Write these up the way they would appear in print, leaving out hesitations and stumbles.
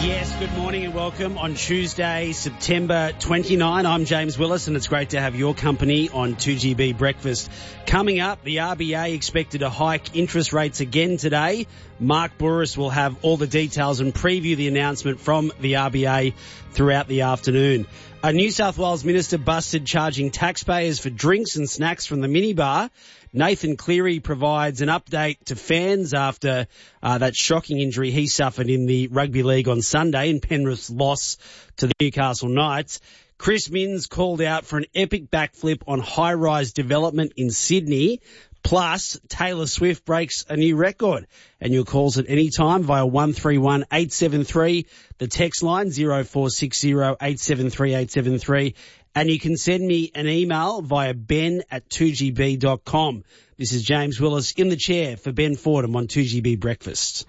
Yes, good morning and welcome on Tuesday, September 29. I'm James Willis and it's great to have your company on 2GB Breakfast. Coming up, the RBA expected to hike interest rates again today. Mark Bouris will have all the details and preview the announcement from the RBA throughout the afternoon. A New South Wales minister busted charging taxpayers for drinks and snacks from the minibar. Nathan Cleary provides an update to fans after that shocking injury he suffered in the rugby league on Sunday in Penrith's loss to the Newcastle Knights. Chris Minns called out for an epic backflip on high-rise development in Sydney. Plus, Taylor Swift breaks a new record. And your calls at any time via 131873, the text line 0460 873 873. And you can send me an email via ben@2gb.com. This is James Willis in the chair for Ben Fordham on 2GB Breakfast.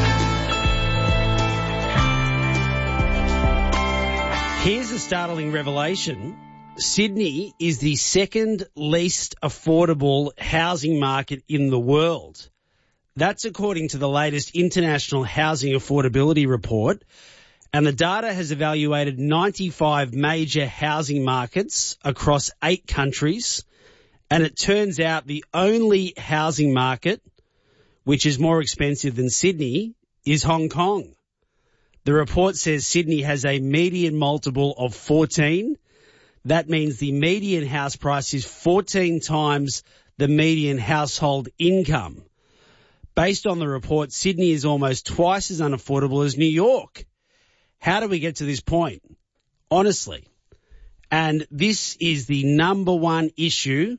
Here's a startling revelation. Sydney is the second least affordable housing market in the world. That's according to the latest International Housing Affordability Report. And the data has evaluated 95 major housing markets across 8 countries. And it turns out the only housing market which is more expensive than Sydney is Hong Kong. The report says Sydney has a median multiple of 14. That means the median house price is 14 times the median household income. Based on the report, Sydney is almost twice as unaffordable as New York. How do we get to this point? Honestly. And this is the number one issue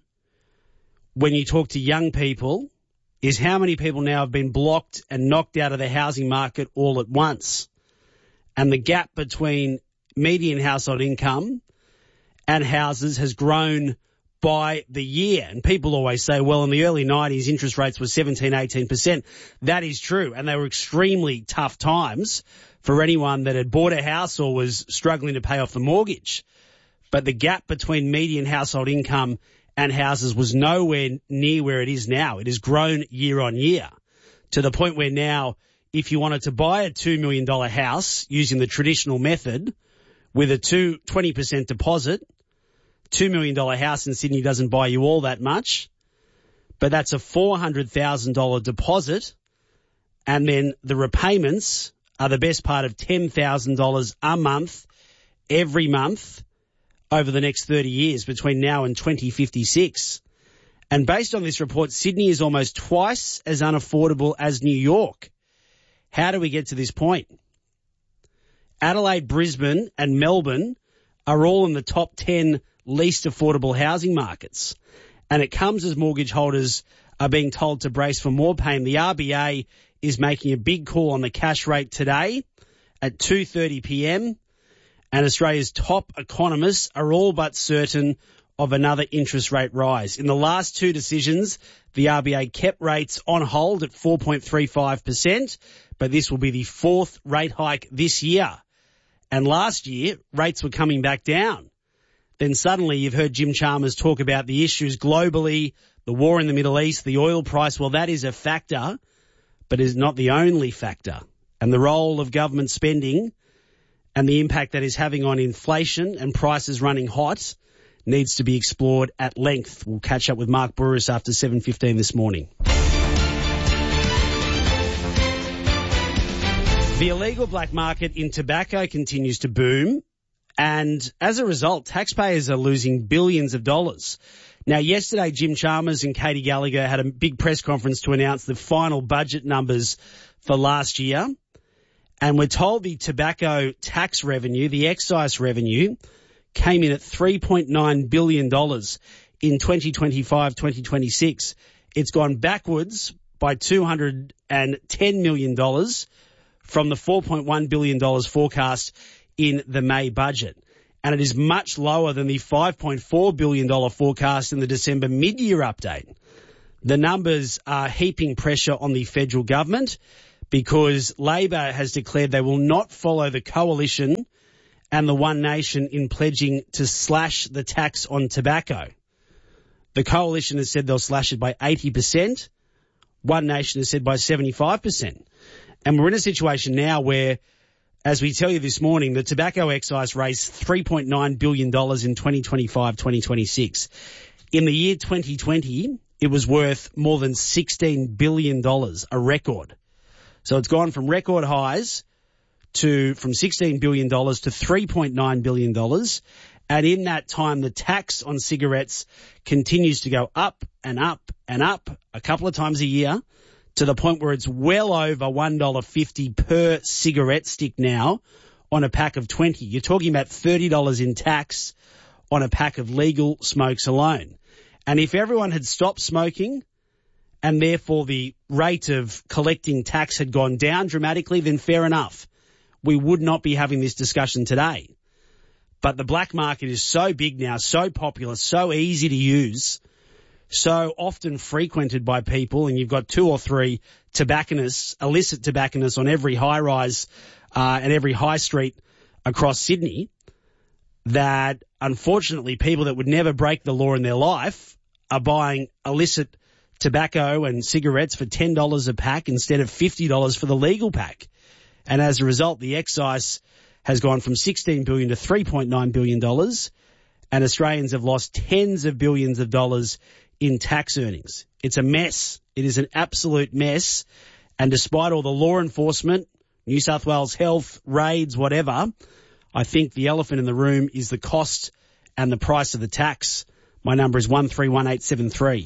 when you talk to young people, is how many people now have been blocked and knocked out of the housing market all at once. And the gap between median household income and houses has grown by the year. And people always say, well, in the early 90s, interest rates were 17, 18%. That is true. And they were extremely tough times for anyone that had bought a house or was struggling to pay off the mortgage. But the gap between median household income and houses was nowhere near where it is now. It has grown year on year to the point where now, if you wanted to buy a $2 million house using the traditional method with a 20% deposit, $2 million house in Sydney doesn't buy you all that much, but that's a $400,000 deposit, and then the repayments are the best part of $10,000 a month, every month, over the next 30 years between now and 2056. And based on this report, Sydney is almost twice as unaffordable as New York. How do we get to this point? Adelaide, Brisbane and Melbourne are all in the top 10 least affordable housing markets. And it comes as mortgage holders are being told to brace for more pain. The RBA is making a big call on the cash rate today at 2:30 p.m. And Australia's top economists are all but certain of another interest rate rise. In the last 2 decisions, the RBA kept rates on hold at 4.35%, but this will be the 4th rate hike this year. And last year, rates were coming back down. Then suddenly you've heard Jim Chalmers talk about the issues globally, the war in the Middle East, the oil price. Well, that is a factor, but is not the only factor. And the role of government spending and the impact that is having on inflation and prices running hot needs to be explored at length. We'll catch up with Mark Bouris after 7:15 this morning. The illegal black market in tobacco continues to boom, and as a result, taxpayers are losing billions of dollars. Now, yesterday, Jim Chalmers and Katie Gallagher had a big press conference to announce the final budget numbers for last year. And we're told the tobacco tax revenue, the excise revenue, came in at $3.9 billion in 2025-2026. It's gone backwards by $210 million from the $4.1 billion forecast in the May budget. And it is much lower than the $5.4 billion forecast in the December mid-year update. The numbers are heaping pressure on the federal government because Labor has declared they will not follow the coalition and the One Nation in pledging to slash the tax on tobacco. The coalition has said they'll slash it by 80%. One Nation has said by 75%. And we're in a situation now where as we tell you this morning, the tobacco excise raised $3.9 billion in 2025-2026. In the year 2020, it was worth more than $16 billion, a record. So it's gone from record highs from $16 billion to $3.9 billion. And in that time, the tax on cigarettes continues to go up and up and up a couple of times a year, to the point where it's well over $1.50 per cigarette stick now on a pack of 20. You're talking about $30 in tax on a pack of legal smokes alone. And if everyone had stopped smoking and therefore the rate of collecting tax had gone down dramatically, then fair enough. We would not be having this discussion today. But the black market is so big now, so popular, so easy to use, so often frequented by people, and you've got 2 or 3 tobacconists, illicit tobacconists on every high-rise and every high street across Sydney, that unfortunately people that would never break the law in their life are buying illicit tobacco and cigarettes for $10 a pack instead of $50 for the legal pack. And as a result, the excise has gone from $16 billion to $3.9 billion, and Australians have lost tens of billions of dollars in tax earnings. It's a mess. It is an absolute mess. And despite all the law enforcement, New South Wales Health, raids, whatever, I think the elephant in the room is the cost and the price of the tax. My number is 131873.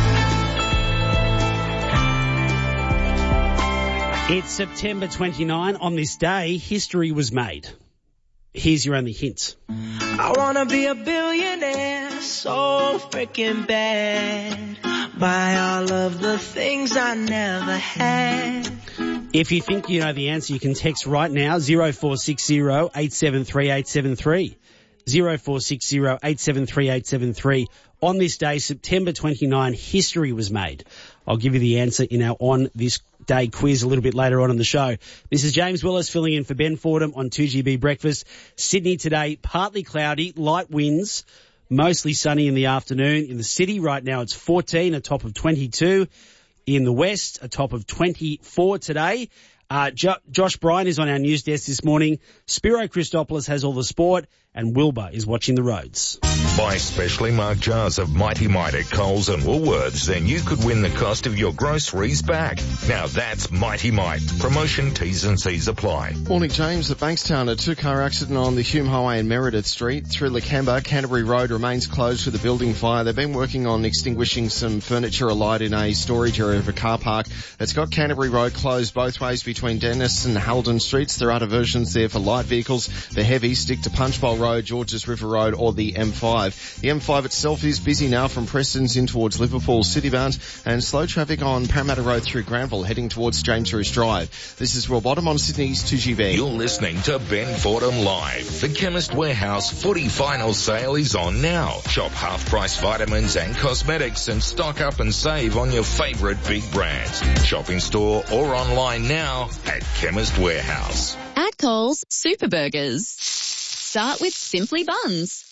It's September 29. On this day, history was made. Here's your only hint. I want to be a billionaire so freaking bad. Buy all of the things I never had. If you think you know the answer, you can text right now, 0460 873 873. 0460 873 873. On this day, September 29, history was made. I'll give you the answer in our On This Day quiz a little bit later on in the show. This is James Willis filling in for Ben Fordham on 2GB Breakfast. Sydney today, partly cloudy, light winds, mostly sunny in the afternoon. In the city right now, it's 14, a top of 22. In the west, a top of 24 today. Josh Bryan is on our news desk this morning. Spiro Christopoulos has all the sport, and Wilbur is watching the roads. Buy specially marked jars of Mighty Mite at Coles and Woolworths, then you could win the cost of your groceries back. Now that's Mighty Mite. Promotion T's and C's apply. Morning, James. At Bankstown, a 2-car accident on the Hume Highway in Meredith Street. Through Lakemba, Canterbury Road remains closed with a building fire. They've been working on extinguishing some furniture alight in a storage area of a car park. It's got Canterbury Road closed both ways between Dennis and Halden Streets. There are diversions there for light vehicles. The heavy stick to Punchbowl Road, Georges River Road or the M5. The M5 itself is busy now from Prestons in towards Liverpool citybound, and slow traffic on Parramatta Road through Granville heading towards James Roos Drive. This is Will Bottom on Sydney's 2GB. You're listening to Ben Fordham Live. The Chemist Warehouse footy final sale is on now. Shop half-price vitamins and cosmetics and stock up and save on your favourite big brands. Shop in store or online now at Chemist Warehouse. At Coles, Super Burgers. Start with Simply Buns.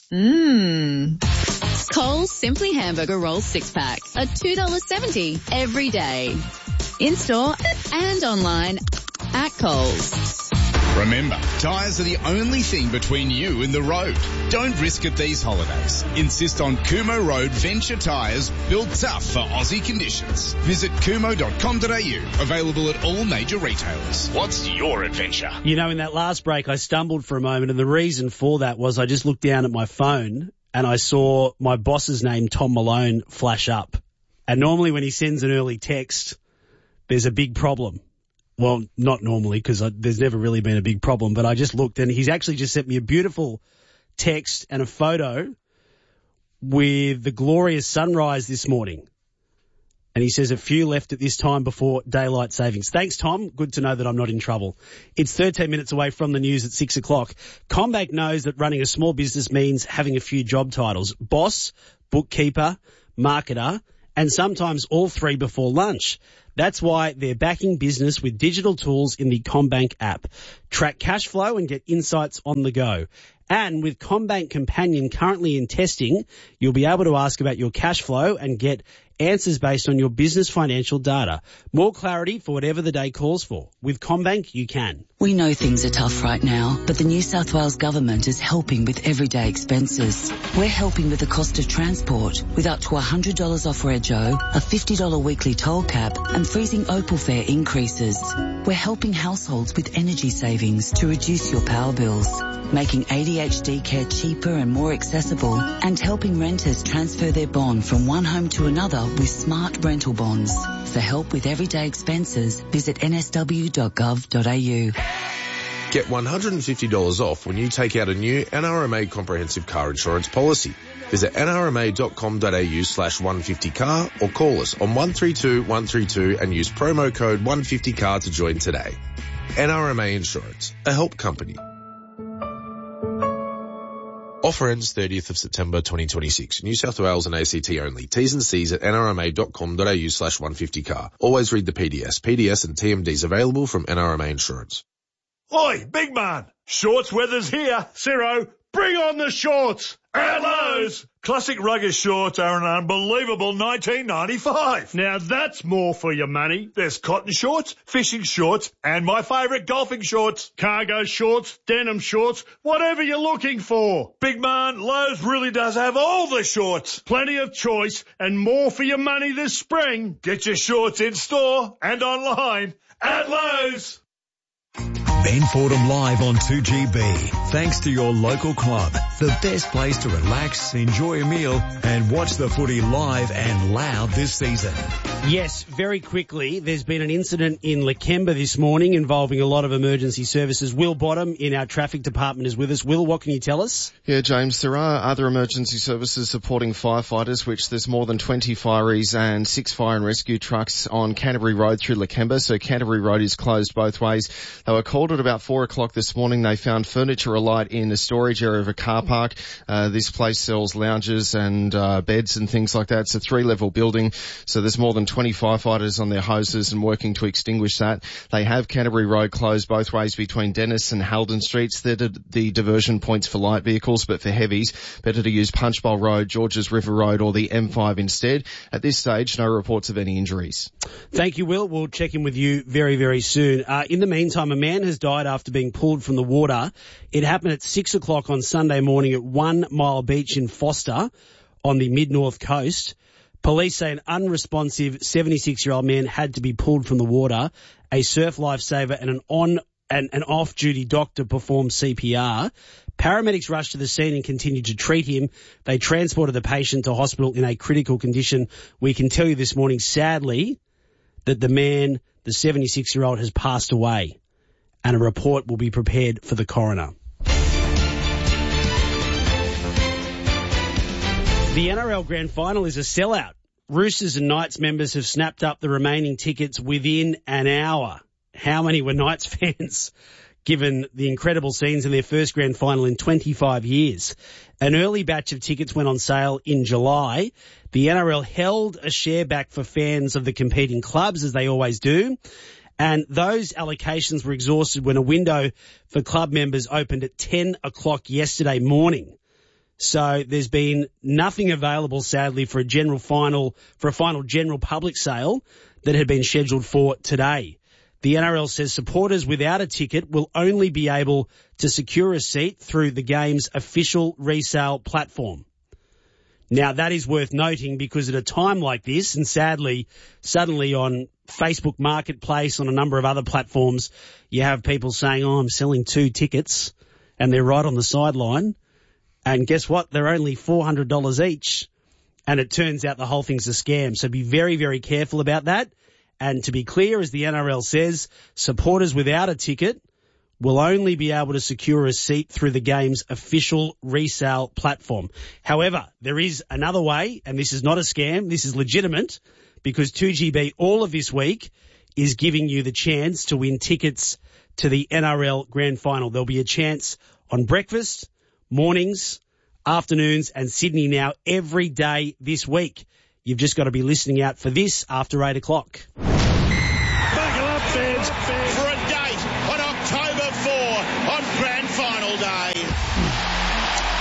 Coles Simply Hamburger Rolls 6-pack are $2.70 every day. In-store and online at Coles. Remember, tyres are the only thing between you and the road. Don't risk it these holidays. Insist on Kumo Road Venture Tyres, built tough for Aussie conditions. Visit kumo.com.au, available at all major retailers. What's your adventure? You know, in that last break, I stumbled for a moment, and the reason for that was I just looked down at my phone and I saw my boss's name, Tom Malone, flash up. And normally when he sends an early text, there's a big problem. Well, not normally, because there's never really been a big problem, but I just looked and he's actually just sent me a beautiful text and a photo with the glorious sunrise this morning. And he says a few left at this time before daylight savings. Thanks, Tom. Good to know that I'm not in trouble. It's 13 minutes away from the news at 6 o'clock. CommBank knows that running a small business means having a few job titles. Boss, bookkeeper, marketer, and sometimes all three before lunch. That's why they're backing business with digital tools in the CommBank app. Track cash flow and get insights on the go. And with CommBank Companion currently in testing, you'll be able to ask about your cash flow and get answers based on your business financial data. More clarity for whatever the day calls for. With CommBank, you can. We know things are tough right now, but the New South Wales Government is helping with everyday expenses. We're helping with the cost of transport, with up to $100 off Rego, a $50 weekly toll cap, and freezing Opal fare increases. We're helping households with energy savings to reduce your power bills, making ADHD care cheaper and more accessible, and helping renters transfer their bond from one home to another with smart rental bonds. For help with everyday expenses, visit nsw.gov.au. Get $150 off when you take out a new NRMA comprehensive car insurance policy. Visit nrma.com.au/150car or call us on 132 132 and use promo code 150car to join today. NRMA Insurance, a help company. Offer ends 30th of September 2026. New South Wales and ACT only. T's and C's at nrma.com.au/150car. Always read the PDS. PDS and TMDs available from NRMA Insurance. Oi, big man! Shorts weather's here. Ciro, bring on the shorts! At Lowe's! Classic rugged shorts are an unbelievable $19.95. Now that's more for your money. There's cotton shorts, fishing shorts, and my favourite golfing shorts. Cargo shorts, denim shorts, whatever you're looking for. Big man, Lowe's really does have all the shorts. Plenty of choice and more for your money this spring. Get your shorts in store and online at Lowe's. Ben Fordham live on 2GB. Thanks to your local club, the best place to relax, enjoy a meal and watch the footy live and loud this season. Yes, very quickly, there's been an incident in Lakemba this morning involving a lot of emergency services. Will Bottom in our traffic department is with us. Will, what can you tell us? Yeah, James, there are other emergency services supporting firefighters, which there's more than 20 fireys and 6 fire and rescue trucks on Canterbury Road through Lakemba. So Canterbury Road is closed both ways. They were called at about 4 o'clock this morning. They found furniture alight in the storage area of a car park. This place sells lounges and beds and things like that. It's a 3-level building, so there's more than 20 firefighters on their hoses and working to extinguish that. They have Canterbury Road closed both ways between Dennis and Halden Streets. They're the diversion points for light vehicles, but for heavies, better to use Punchbowl Road, Georges River Road or the M5 instead. At this stage, no reports of any injuries. Thank you, Will. We'll check in with you very, very soon. In the meantime, a man has died after being pulled from the water. It happened at 6 o'clock on Sunday morning at 1 Mile Beach in Foster on the mid-north coast. Police say an unresponsive 76-year-old man had to be pulled from the water. A surf lifesaver and an off-duty doctor performed CPR. Paramedics rushed to the scene and continued to treat him. They transported the patient to hospital in a critical condition. We can tell you this morning, sadly, that the man, the 76-year-old, has passed away, and a report will be prepared for the coroner. The NRL Grand Final is a sellout. Roosters and Knights members have snapped up the remaining tickets within an hour. How many were Knights fans, given the incredible scenes in their first Grand Final in 25 years? An early batch of tickets went on sale in July. The NRL held a share back for fans of the competing clubs, as they always do. And those allocations were exhausted when a window for club members opened at 10 o'clock yesterday morning. So there's been nothing available, sadly, for a final general public sale that had been scheduled for today. The NRL says supporters without a ticket will only be able to secure a seat through the game's official resale platform. Now, that is worth noting because at a time like this, and sadly, suddenly on Facebook Marketplace, on a number of other platforms, you have people saying, I'm selling 2 tickets, and they're right on the sideline. And guess what? They're only $400 each. And it turns out the whole thing's a scam. So be very, very careful about that. And to be clear, as the NRL says, supporters without a ticket will only be able to secure a seat through the game's official resale platform. However, there is another way, and this is not a scam. This is legitimate, because 2GB all of this week is giving you the chance to win tickets to the NRL Grand Final. There'll be a chance on breakfast, mornings, afternoons, and Sydney Now every day this week. You've just got to be listening out for this after 8 o'clock. Buckle up, fans, for a date on October 4 on Grand Final Day.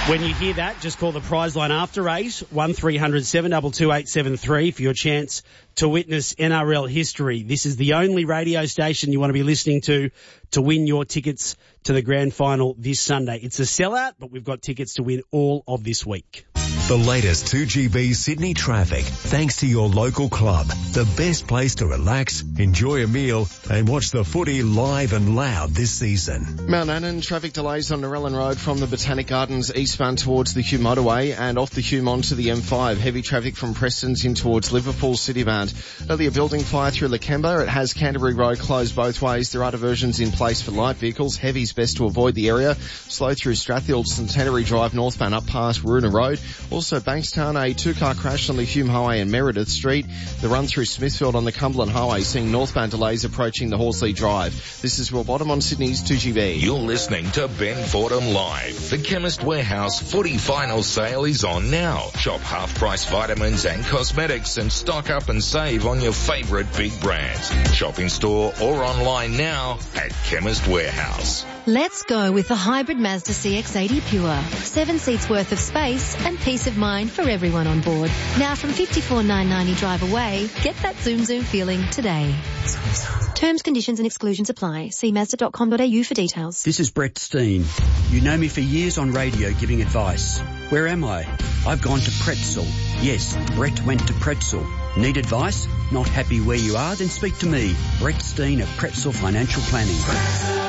When you hear that, just call the prize line after 8, 1300 722 873 for your chance to witness NRL history. This is the only radio station you want to be listening to win your tickets to the grand final this Sunday. It's a sellout, but we've got tickets to win all of this week. The latest 2GB Sydney traffic, thanks to your local club. The best place to relax, enjoy a meal and watch the footy live and loud this season. Mount Annan, traffic delays on Narellan Road from the Botanic Gardens eastbound towards the Hume motorway and off the Hume onto the M5. Heavy traffic from Preston's in towards Liverpool Citybound. Earlier building fire through Lakemba. It has Canterbury Road closed both ways. There are diversions in place for light vehicles. Heavy's best to avoid the area. Slow through Strathill, Centenary Drive northbound up past Waruna Road. Also Bankstown, a two-car crash on the Hume Highway and Meredith Street. The run through Smithfield on the Cumberland Highway, seeing northbound delays approaching the Horsley Drive. This is Will Bottom on Sydney's 2GB. You're listening to Ben Fordham Live. The Chemist Warehouse footy final sale is on now. Shop half-price vitamins and cosmetics and stock up and save on your favourite big brands. Shop in store or online now at Chemist Warehouse. Let's go with the hybrid Mazda CX-80 Pure. 7 seats worth of space and peace of mind for everyone on board. Now from $54,990 drive away, get that zoom feeling today. Terms, conditions and exclusions apply. See Mazda.com.au for details. This is Brett Steen. You know me for years on radio giving advice. Where am I? I've gone to Pretzel. Yes, Brett went to Pretzel. Need advice? Not happy where you are? Then speak to me, Brett Steen of Pretzel Financial Planning.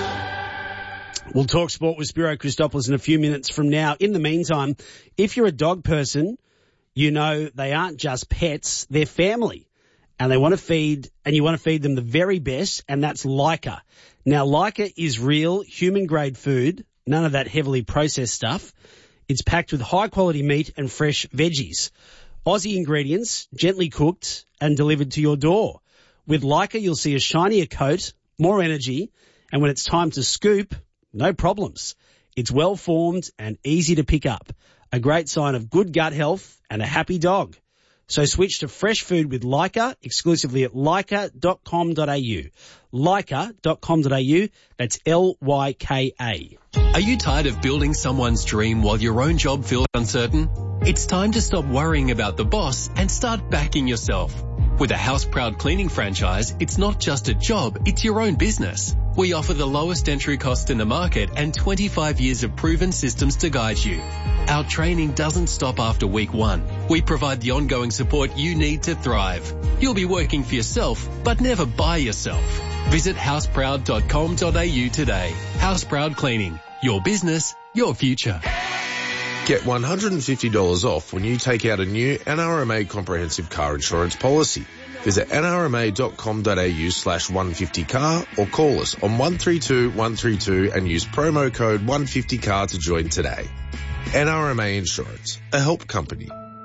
We'll talk sport with Spiro Christopoulos in a few minutes from now. In the meantime, if you're a dog person, you know they aren't just pets, they're family. And they want to feed, and you want to feed them the very best, and that's Leica. Now, Leica is real, human-grade food, none of that heavily processed stuff. It's packed with high-quality meat and fresh veggies. Aussie ingredients, gently cooked and delivered to your door. With Leica, you'll see a shinier coat, more energy, and when it's time to scoop, no problems. It's well-formed and easy to pick up. A great sign of good gut health and a happy dog. So switch to fresh food with Leica, exclusively at leica.com.au. Leica.com.au, that's Lyka. Are you tired of building someone's dream while your own job feels uncertain? It's time to stop worrying about the boss and start backing yourself. With a House Proud cleaning franchise, it's not just a job, it's your own business. We offer the lowest entry cost in the market and 25 years of proven systems to guide you. Our training doesn't stop after week 1. We provide the ongoing support you need to thrive. You'll be working for yourself, but never by yourself. Visit houseproud.com.au today. House Proud Cleaning. Your business, your future. Get $150 off when you take out a new NRMA comprehensive car insurance policy. Visit nrma.com.au/150car or call us on 132 132 and use promo code 150car to join today. NRMA Insurance, a help company.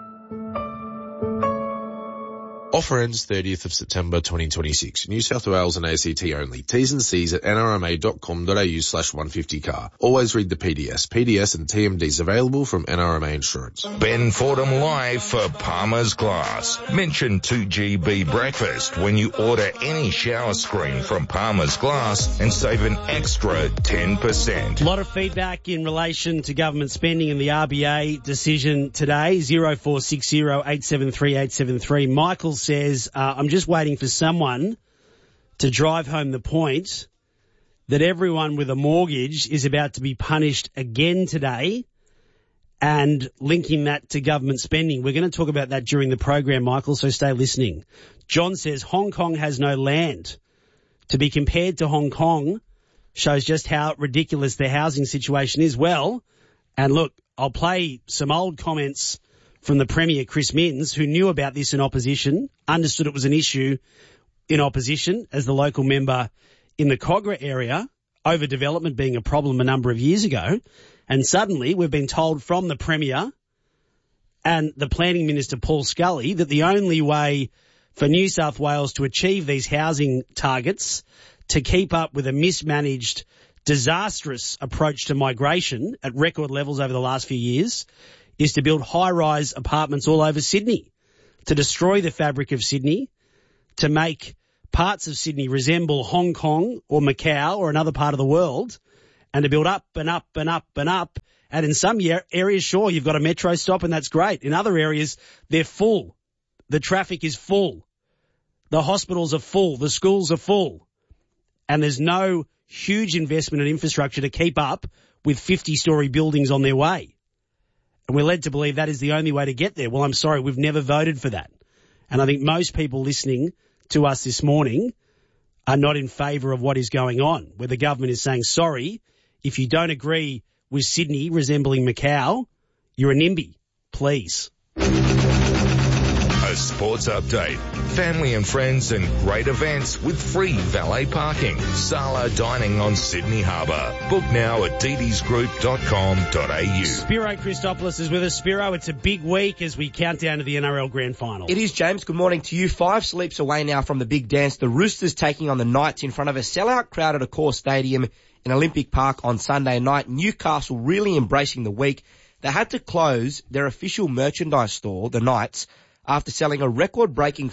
Offer ends 30th of September 2026. New South Wales and ACT only. T's and C's at nrma.com.au/150car. Always read the PDS. PDS and TMDs available from NRMA Insurance. Ben Fordham Live for Palmer's Glass. Mention 2GB breakfast when you order any shower screen from Palmer's Glass and save an extra 10%. A lot of feedback in relation to government spending and the RBA decision today. 0460 873 873. Michael says, I'm just waiting for someone to drive home the point that everyone with a mortgage is about to be punished again today, and linking that to government spending. We're going to talk about that during the program, Michael, so stay listening. John says Hong Kong has no land. To be compared to Hong Kong shows just how ridiculous their housing situation is. Well, and look, I'll play some old comments from the Premier, Chris Minns, who knew about this in opposition, understood it was an issue in opposition as the local member in the Cogra area, overdevelopment being a problem a number of years ago. And suddenly we've been told from the Premier and the Planning Minister, Paul Scully, that the only way for New South Wales to achieve these housing targets, to keep up with a mismanaged, disastrous approach to migration at record levels over the last few years, is to build high-rise apartments all over Sydney, to destroy the fabric of Sydney, to make parts of Sydney resemble Hong Kong or Macau or another part of the world, and to build up and up and up and up And in some areas, sure, you've got a metro stop and that's great. In other areas, they're full. The traffic is full. The hospitals are full. The schools are full. And there's no huge investment in infrastructure to keep up with 50-storey buildings on their way. And we're led to believe that is the only way to get there. Well, I'm sorry, we've never voted for that. And I think most people listening to us this morning are not in favour of what is going on, where the government is saying, sorry, if you don't agree with Sydney resembling Macau, you're a NIMBY. Please. A sports update. Family and friends and great events with free valet parking. Sala Dining on Sydney Harbour. Book now at ddsgroup.com.au. Spiro Christopoulos is with us. Spiro, it's a big week as we count down to the NRL Grand Final. It is, James. Good morning to you. 5 sleeps away now from the big dance. The Roosters taking on the Knights in front of a sellout crowd at Accor Stadium in Olympic Park on Sunday night. Newcastle really embracing the week. They had to close their official merchandise store, the Knights, after selling a record-breaking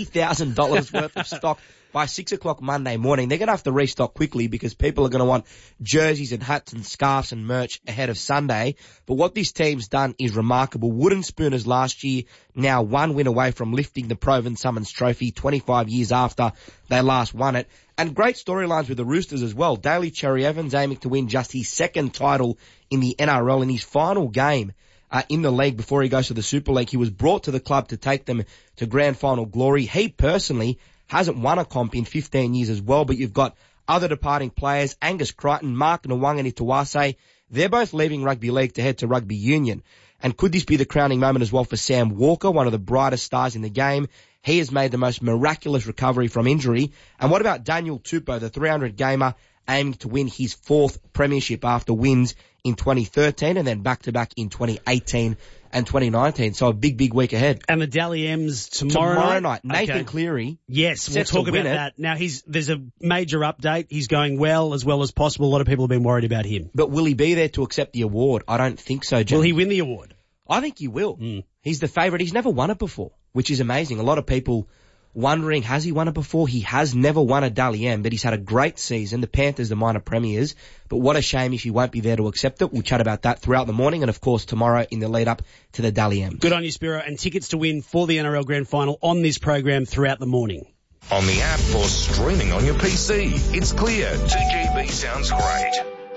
$40,000 worth of stock by 6 o'clock Monday morning. They're going to have to restock quickly because people are going to want jerseys and hats and scarves and merch ahead of Sunday. But what this team's done is remarkable. Wooden Spooners last year, now 1 win away from lifting the Provan Summons Trophy 25 years after they last won it. And great storylines with the Roosters as well. Daly Cherry Evans aiming to win just his second title in the NRL in his final game in the league before he goes to the Super League. He was brought to the club to take them to grand final glory. He personally hasn't won a comp in 15 years as well, but you've got other departing players, Angus Crichton, Mark Nwangani-Tuwase. They're both leaving rugby league to head to rugby union. And could this be the crowning moment as well for Sam Walker, one of the brightest stars in the game? He has made the most miraculous recovery from injury. And what about Daniel Tupou, the 300 gamer, aiming to win his 4th premiership after wins in 2013 and then back-to-back in 2018 and 2019. So a big, big week ahead. And the Dally M's tomorrow night. Nathan Cleary. Yes, we'll talk about that. Now, there's a major update. He's going well as possible. A lot of people have been worried about him. But will he be there to accept the award? I don't think so, Jim. Will he win the award? I think he will. He's the favourite. He's never won it before, which is amazing. A lot of people wondering, has he won it before? He has never won a Dally M, but he's had a great season. The Panthers, the minor premiers. But what a shame if he won't be there to accept it. We'll chat about that throughout the morning and, of course, tomorrow in the lead-up to the Dally M. Good on you, Spiro. And tickets to win for the NRL Grand Final on this program throughout the morning. On the app or streaming on your PC. It's clear. 2GB sounds great.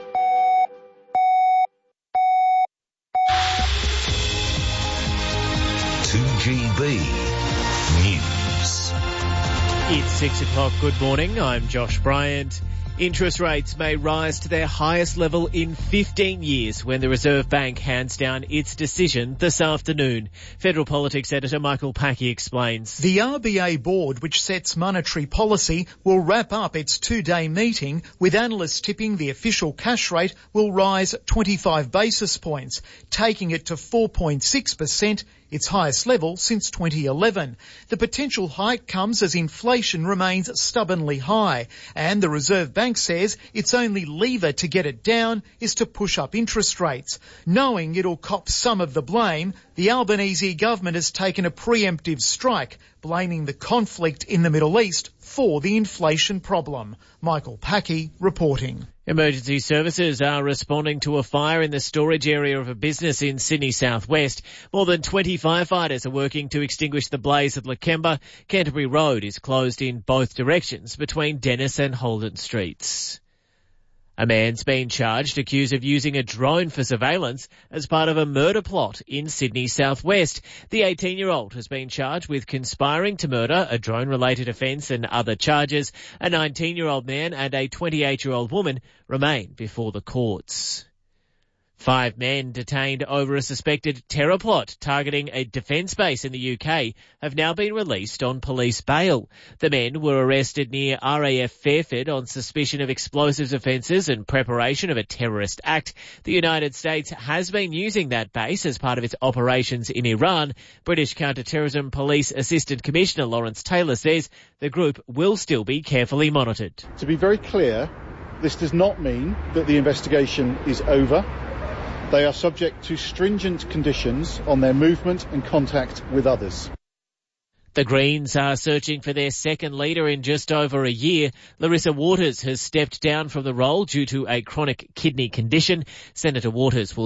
News. It's 6 o'clock. Good morning. I'm Josh Bryant. Interest rates may rise to their highest level in 15 years when the Reserve Bank hands down its decision this afternoon. Federal Politics Editor Michael Packy explains. The RBA board, which sets monetary policy, will wrap up its 2-day meeting with analysts tipping the official cash rate will rise 25 basis points, taking it to 4.6%, its highest level since 2011. The potential hike comes as inflation remains stubbornly high, and the Reserve Bank says its only lever to get it down is to push up interest rates. Knowing it'll cop some of the blame, the Albanese government has taken a preemptive strike, blaming the conflict in the Middle East for the inflation problem. Michael Packy reporting. Emergency services are responding to a fire in the storage area of a business in Sydney southwest. More than 20 firefighters are working to extinguish the blaze at Lakemba. Canterbury Road is closed in both directions between Dennis and Holden Streets. A man's been charged accused of using a drone for surveillance as part of a murder plot in Sydney southwest. The 18-year-old has been charged with conspiring to murder, a drone-related offence and other charges. A 19-year-old man and a 28-year-old woman remain before the courts. 5 men detained over a suspected terror plot targeting a defence base in the UK have now been released on police bail. The men were arrested near RAF Fairford on suspicion of explosives offences and preparation of a terrorist act. The United States has been using that base as part of its operations in Iran. British Counter-Terrorism Police Assistant Commissioner Lawrence Taylor says the group will still be carefully monitored. To be very clear, this does not mean that the investigation is over. They are subject to stringent conditions on their movement and contact with others. The Greens are searching for their second leader in just over a year. Larissa Waters has stepped down from the role due to a chronic kidney condition. Senator Waters will